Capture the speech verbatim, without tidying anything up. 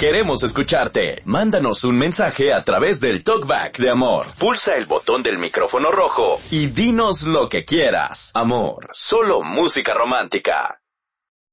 Queremos escucharte. Mándanos un mensaje a través del Talkback de Amor. Pulsa el botón del micrófono rojo y dinos lo que quieras. Amor, solo música romántica.